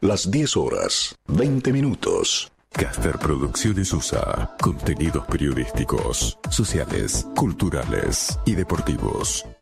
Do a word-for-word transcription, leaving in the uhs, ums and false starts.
las diez horas, veinte minutos. Caster Producciones U S A. Contenidos periodísticos, sociales, culturales y deportivos.